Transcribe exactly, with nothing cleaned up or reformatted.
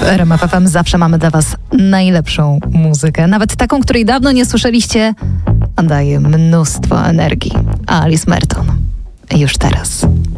R M F F M zawsze mamy dla Was najlepszą muzykę. Nawet taką, której dawno nie słyszeliście, a daje mnóstwo energii. Alice Merton. Już teraz.